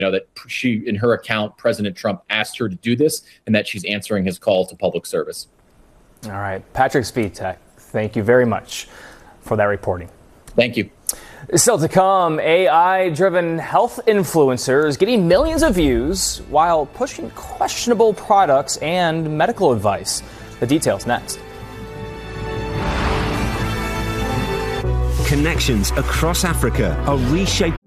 that she, in her account, President Trump asked her to do this, and that she's answering his call to public service. All right. Patrick Svitek, thank you very much for that reporting. Thank you. Still to come, AI-driven health influencers getting millions of views while pushing questionable products and medical advice. The details next. Connections across Africa are reshaping